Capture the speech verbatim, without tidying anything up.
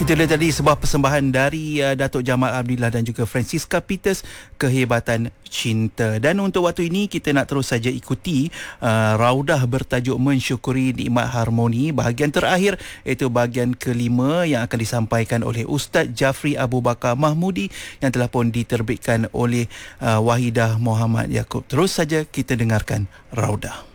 Itu dia tadi sebuah persembahan dari uh, Datuk Jamal Abdillah dan juga Francisca Peters, Kehebatan Cinta. Dan untuk waktu ini kita nak terus saja ikuti uh, raudah bertajuk Mensyukuri Nikmat Harmoni bahagian terakhir, iaitu bahagian kelima yang akan disampaikan oleh Ustaz Jafri Abu Bakar Mahmudi yang telah pun diterbitkan oleh uh, Wahidah Muhammad Yaakob. Terus saja kita dengarkan raudah.